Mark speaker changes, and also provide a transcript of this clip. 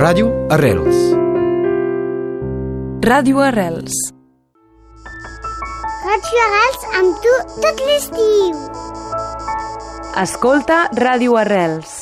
Speaker 1: Ràdio Arrels.
Speaker 2: Ràdio Arrels.
Speaker 3: Ràdio Arrels amb tu tot l'estiu.
Speaker 2: Escolta Ràdio Arrels.